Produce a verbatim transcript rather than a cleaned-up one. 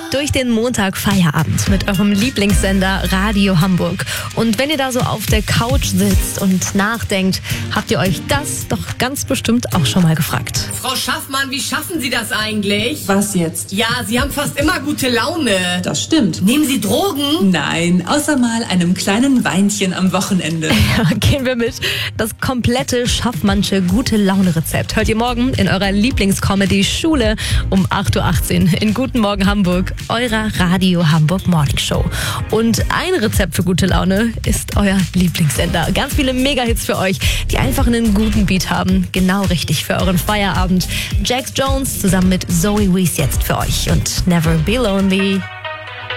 durch den Montag Feierabend mit eurem Lieblingssender Radio Hamburg. Und wenn ihr da so auf der Couch sitzt und nachdenkt, habt ihr euch das doch ganz bestimmt auch schon mal gefragt. Frau Schaffmann, wie schaffen Sie das eigentlich? Was jetzt? Ja, Sie haben fast immer gute Laune. Das stimmt. Nehmen Sie Drogen? Nein, außer mal einem kleinen Weinchen am Wochenende. Ja, gehen wir mit. Das komplette Schaffmannsche Gute-Laune-Rezept hört ihr morgen in eurer Lieblingscomedy Schule um acht Uhr achtzehn in Guten Morgen Hamburg, eurer Radio Hamburg Morning Show. Und ein Rezept für gute Laune ist euer Lieblingssender. Ganz viele Mega-Hits für euch, die einfach einen guten Beat haben. Genau richtig für euren Feierabend. Jax Jones zusammen mit Zoe Wees jetzt für euch und Never Be Lonely.